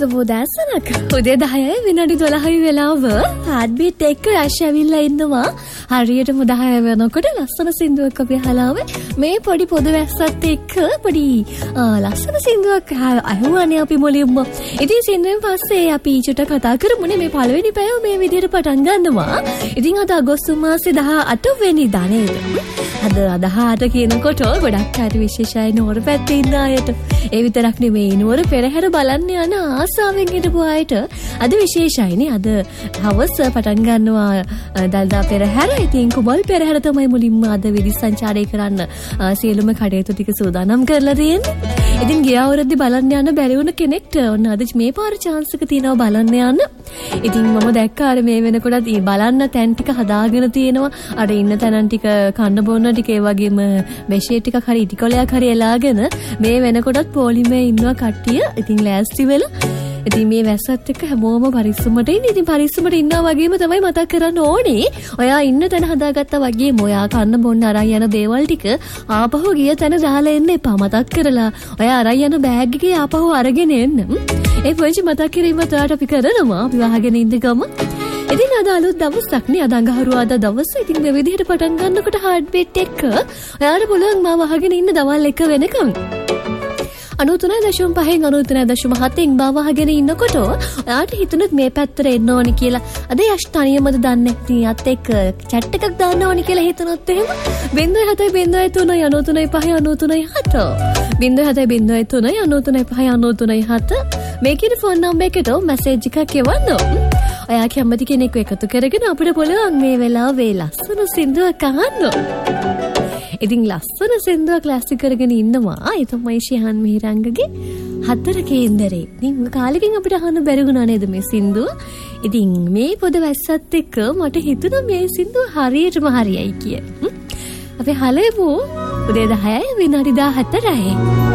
සුබෝදෑසනක්. උදේ 10 විනාඩි 12 වෙලාව හાર્ට්බීට් එක රැෂ් ඇවිල්ලා ඉන්නවා. හරියටම 10 වෙනකොට ලස්සන සින්දුවක් අපි අහලාවේ. මේ පොඩි පොද වැස්සත් එක්ක පොඩි ලස්සන සින්දුවක් අහුවානේ අපි මුලින්ම. ඉතින් සින්දුවෙන් පස්සේ අපි ඊට කතා කරමුනේ මේ පළවෙනි පැය මේ විදිහට පටන් ගන්නවා. ඉතින් අද අගෝස්තු මාසේ 18 වෙනිදා නේද? අද 18 කියනකොට ගොඩක් අය විශේෂයි නෝර පැත්තේ ඉන්න අයට. ඒ විතරක් නෙමෙයි නෝර පෙරහැර බලන්න යන ආසාවෙන් හිටපු අයට අද විශේෂයිනේ. අද හවස පටන් ගන්නවා දල්දා පෙරහැර. ඉතින් කුඹල් පෙරහැර තමයි මුලින්ම අද විදි සංචාරය කරන්න සියලුම කටයුතු ටික සූදානම් කරලා තියෙන්නේ. ඉතින් ගිය අවුරුද්දේ බලන්න යන්න බැරි වුණ කෙනෙක්ට ඔන්න අද මේ පාර chance එක තියෙනවා බලන්න යන්න. ඉතින් මම දැක්කා අර මේ වෙනකොටත් බලන්න තැන් ටික හදාගෙන තියෙනවා. අර ඉන්න තැනන් ටික කන්න බොන්න ටික ඒ වගේම මෙෂේ ටිකක් හරි ඉටිකොලයක් හරි එලාගෙන මේ වෙනකොටත් පොලිමේ ඉන්නවා කට්ටිය. ඉතින් ලෑස්ති වෙලා ඉතින් මේ වැස්සත් එක්ක හැමෝම පරිස්සමට ඉන්නේ. ඉතින් පරිස්සමට ඉන්නවා වගේම තමයි මතක් කරන්න ඕනේ. ඔයා ඉන්න තැන හදාගත්තා වගේම ඔයා කන්න බොන්න අරන් යන දේවල් ටික ආපහු ගිය තැන දාලා එන්න එපා. මතක් කරලා ඔයා අරන් යන බෑග් එකේ ආපහු අරගෙන එන්න. ඒ පොයිචි මතක් කිරීමත් ඔයාට අපි කරනවා. අපි වහගෙන ඉන්න ගම. ඉතින් අද අලුත් දවසක් නේ. අද අඟහරුවාදා දවස. ඉතින් මේ විදිහට පටන් ගන්නකොට හાર્ට්බීට් එක ඔයාට පුළුවන් මම වහගෙන ඉන්න දවල් 1 වෙනකම්. 93.5 93.7 බවහගෙන ඉන්නකොට ඔයාට හිතුණත් මේ පැත්තට එන්න ඕනි කියලා. අද යෂ් තනියමද දන්නේ නැති අත් එක්ක chat එකක් දාන්න ඕනි කියලා හිතුණොත් එහෙම 0703 93.5 93.7 මේකේ ෆෝන් නම්බර් එකට මැසේජ් එකක් එවන්න. ඔයා කැමති කෙනෙක්ව එකතු කරගෙන අපිට පුළුවන් මේ වෙලාවේ ලස්සන සින්දුවක් අහන්න. ඉතින් ලස්සන සින්දුවක් ක්ලාසික කරගෙන ඉන්නවා. ඒ තමයි ශිහාන් මිහිරංගගේ හතර කේන්දරේ. ඉතින් කාලෙකින් අපිට අහන්න බැරි වුණා නේද මේ සින්දුව? ඉතින් මේ පොද වැස්සත් එක්ක මට හිතුණා මේ සින්දුව හරියටම හරියයි කියලා. අපි හලෙමු උදේ 10 විනාඩි 14යි.